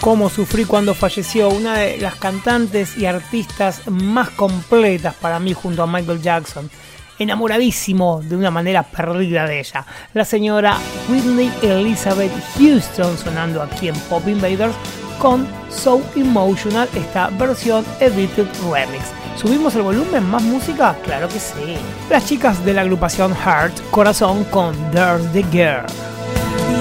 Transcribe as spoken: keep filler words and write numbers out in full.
Cómo sufrí cuando falleció una de las cantantes y artistas más completas para mí junto a Michael Jackson. Enamoradísimo de una manera perdida de ella. La señora Whitney Elizabeth Houston sonando aquí en Pop Invaders con So Emotional, esta versión Edited Remix. ¿Subimos el volumen? ¿Más música? Claro que sí. Las chicas de la agrupación Heart, Corazón con There's the Girl.